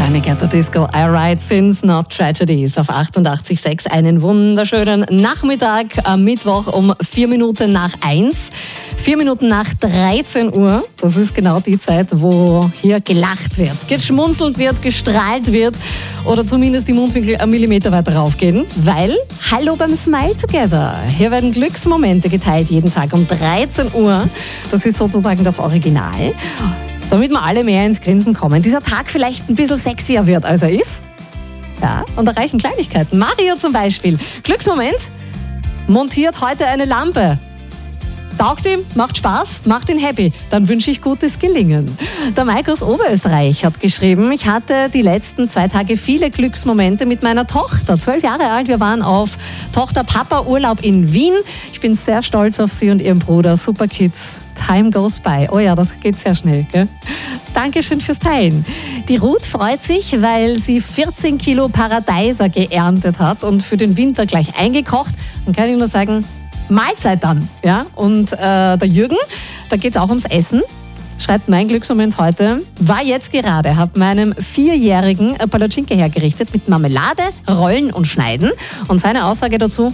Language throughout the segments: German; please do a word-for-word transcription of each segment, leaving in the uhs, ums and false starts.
Panic at the Disco, I write sins, not tragedies auf achtundachtzig Komma sechs. Einen wunderschönen Nachmittag am Mittwoch um vier Minuten nach eins. Vier Minuten nach dreizehn Uhr. Das ist genau die Zeit, wo hier gelacht wird, geschmunzelt wird, gestrahlt wird oder zumindest die Mundwinkel einen Millimeter weiter raufgehen. Weil, hallo beim Smile Together. Hier werden Glücksmomente geteilt jeden Tag um dreizehn Uhr. Das ist sozusagen das Original. Damit wir alle mehr ins Grinsen kommen. Dieser Tag vielleicht ein bisschen sexier wird, als er ist. Ja, und da reichen Kleinigkeiten. Mario zum Beispiel. Glücksmoment. Montiert heute eine Lampe. Taugt ihm, macht Spaß, macht ihn happy. Dann wünsche ich gutes Gelingen. Der Mike aus Oberösterreich hat geschrieben, ich hatte die letzten zwei Tage viele Glücksmomente mit meiner Tochter. Zwölf Jahre alt, wir waren auf Tochter-Papa-Urlaub in Wien. Ich bin sehr stolz auf sie und ihren Bruder. Super Kids. Time goes by. Oh ja, das geht sehr schnell, gell? Dankeschön fürs Teilen. Die Ruth freut sich, weil sie vierzehn Kilo Paradeiser geerntet hat und für den Winter gleich eingekocht. Dann kann ich nur sagen, Mahlzeit dann. Ja? Und äh, der Jürgen, da geht es auch ums Essen. Schreibt, mein Glücksmoment heute war jetzt gerade, habe meinem Vierjährigen Palatschinke hergerichtet mit Marmelade, Rollen und Schneiden. Und seine Aussage dazu,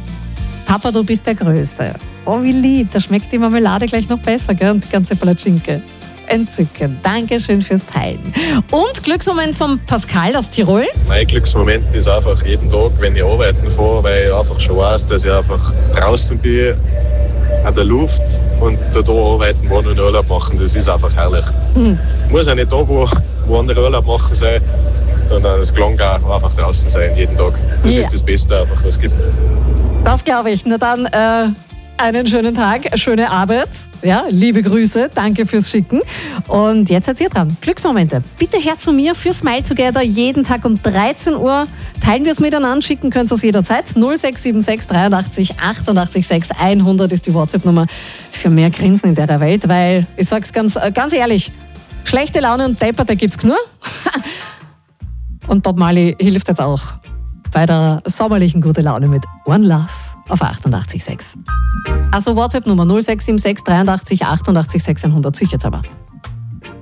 Papa, du bist der Größte. Oh, wie lieb, da schmeckt die Marmelade gleich noch besser, gell? Und die ganze Palatschinke. Entzückend. Dankeschön fürs Teilen. Und Glücksmoment von Pascal aus Tirol. Mein Glücksmoment ist einfach jeden Tag, wenn ich arbeiten fahre, weil ich einfach schon weiß, dass ich einfach draußen bin, an der Luft und da, da arbeiten, wo und Urlaub machen. Das ist einfach herrlich. Mhm. Muss auch nicht da, wo, wo andere Urlaub machen sein, sondern es gelangt auch einfach draußen sein, jeden Tag. Das ja. ist das Beste einfach, was es gibt. Das glaube ich. Na dann, äh, einen schönen Tag, schöne Arbeit. Ja, liebe Grüße, danke fürs Schicken. Und jetzt seid ihr dran. Glücksmomente. Bitte her zu mir für Smile Together jeden Tag um dreizehn Uhr. Teilen wir es miteinander, schicken könnt ihr es jederzeit. null sechs sieben sechs dreiundachtzig achtundachtzig sechs hundert ist die WhatsApp-Nummer für mehr Grinsen in der Welt. Weil, ich sag's ganz, ganz ehrlich, schlechte Laune und Depperte gibt's nur. Und Bob Marley hilft jetzt auch bei der sommerlichen gute Laune mit One Love auf achtundachtzig Komma sechs. Also WhatsApp-Nummer null sechs sieben sechs dreiundachtzig achtundachtzig sechshundert, sicher jetzt aber.